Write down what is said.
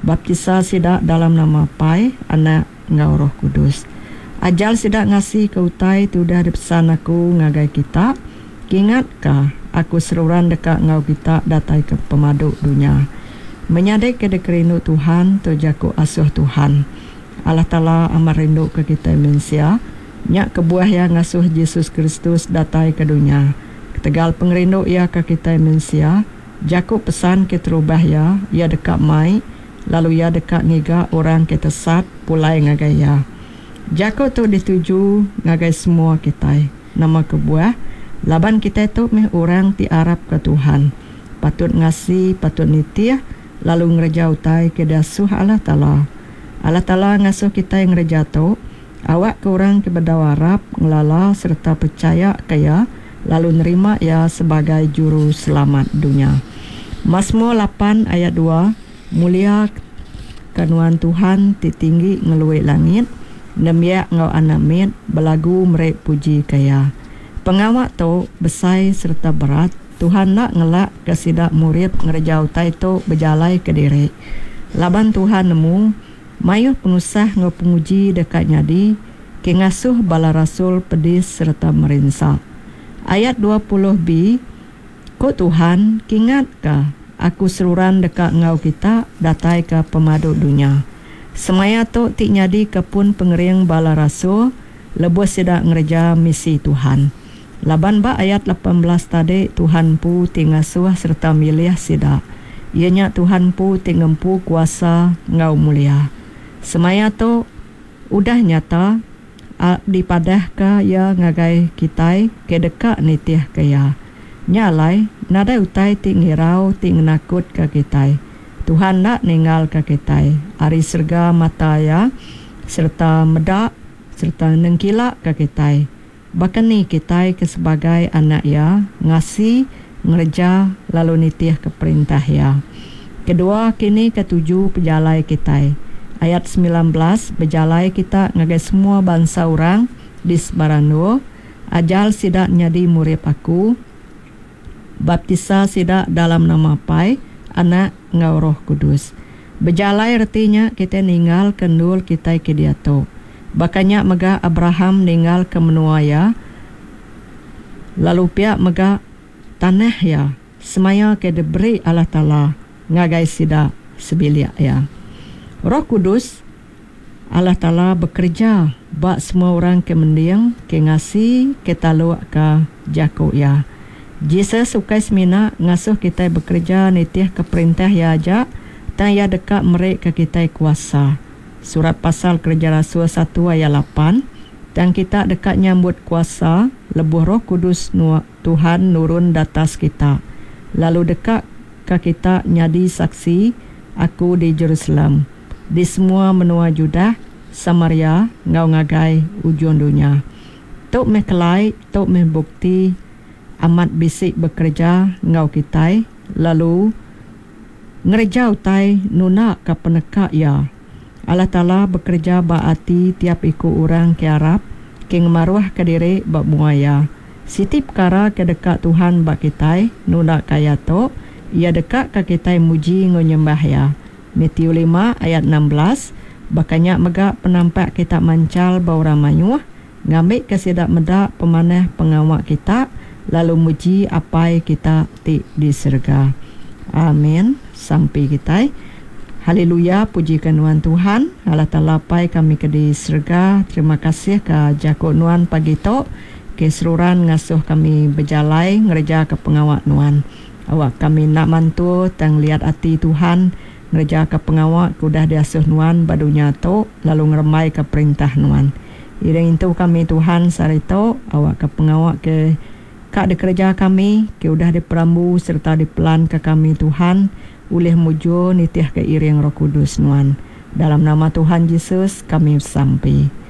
Baptisa sida dalam nama Pai, Anak, ngau Roh Kudus. Ajal sida ngasih ke utai tu dah pesan aku ngagai kita. Kingat ka aku seruran dekat ngau kita datai ke pemaduk dunia. Menyadai ke dekerindu Tuhan tu jaku asuh Tuhan. Allah Ta'ala amar rindu ke kita manusia. Nyak kebuah yang ngasuh Yesus Kristus datai ke dunia. Ketegal pengerindu ia ke kita manusia. Jaku pesan ke terubah ya, ia dekat mai. Lalu ia dekat ngiga orang kita sat pulai ngagai ya. Jaku tu dituju ngagai semua kita. Nama kebuah, laban kita tu meh orang ti Arab ke Tuhan. Patut ngasih, patut nitiah, lalu ngereja utai ke dasuh Allah Ta'ala. Allah Ta'ala ngasuh kita yang ngereja tu, awak ke orang ke berdawarap, ngelala serta percaya kaya, lalu nerima ya sebagai juru selamat dunia. Mazmur 8 ayat 2, mulia kanuan Tuhan ti tinggi ngeluik langit, nemiak ngau anamit, belagu merek puji kaya. Pengawak tu besai serta berat, Tuhan nak ngelak kesidak murid ngerejau tai tu berjalai ke diri. Laban Tuhan nemu, mayuh pengusah ngau penguji dekat nyadi, ke ngasuh bala rasul pedis serta merinsa. Ayat 20b, Ko Tuhan, kingat ka, aku seruran dekat ngau kita, datai ke pemaduk dunia. Semaya tu tik nyadi kepun pengering bala rasul, lebus sidak ngereja misi Tuhan. Laban ba ayat 18 tadi, Tuhan pu tingasuh serta milih sidak. Ianya Tuhan pu tingempu kuasa ngau mulia. Semaya tu udah nyata, dipadah ka ya ngagai kitai ke dekat nitiah kaya. Nyalai, nada utai ting hirau ting nakut ke kitai. Tuhan nak ninggal ke kitai. Ari serga mata ya, serta medak, serta nengkilak ke kitai. Bahkan ni kitai ke sebagai anak ya, ngasih, ngereja, lalu nitiah ke perintah ya. Kedua, kini ketujuh pejalai kitai. Ayat 19, berjalai kita ngagai semua bangsa orang di sebarando. Ajal sidak nyadi murid aku. Baptisa sidak dalam nama Pai, Anak, ngau Roh Kudus. Berjalai artinya kita ninggal kendul kita ke dia tu. Bakanya mega Abraham ninggal ke menua ya. Lalu pihak mega tanah ya. Semaya ke diberi Allah Ta'ala ngagai sidak sebiliak ya. Roh Kudus Allah Ta'ala bekerja bak semua orang ke mendiang, ke ngasih, ke taluak ke jaku ya. Jesus sukai semina ngasuh kita bekerja nitiah ke perintah ya aja, tan ya dekat merek ke kita kuasa. Surat pasal kerja Rasul 1 ayat 8, dan kita dekat nyambut kuasa, lebuh Roh Kudus Tuhan nurun datas kita. Lalu dekat ke kita nyadi saksi aku di Jerusalem, di semua menua Judah, Samaria, ngau ngagai ujung dunia. Tok meh kelai, tok meh bukti, amat bisik bekerja ngau kitai, lalu ngereja utai nuna ka peneka ya. Allah Ta'ala bekerja baati tiap iku orang ke Arab, ke ngemaruah ke diri bak buaya. Sitip kara ke dekat Tuhan bak kitai, nuna kaya to, ia dekat ke kitai muji ngonyembah ya. Matius 5 ayat 16, bakanya megak penampak kita mancal bau ramayuh, ngambil kesidak medak pemanah pengawak kita, lalu muji apai kita di surga. Amin. Sampai kita. Haleluya, pujikan nuan Tuhan. Allah Ta'ala pai kami ke di surga. Terima kasih ke jakuk nuan pagi to, ke seruran ngasuh kami berjalai ngereja ke pengawak nuan. Awak kami nak mantu tang lihat hati Tuhan, ngereja ke pengawak kudah diasuh nuan badunya to, lalu ngeremai ke perintah nuan. Iring itu kami Tuhan sarito, awak ke pengawak ke kak di kerja kami, ke udah diperambu serta dipelan ke kami Tuhan, ulih mujo nitiah ke iring Roh Kudus nuan. Dalam nama Tuhan Yesus kami sampai.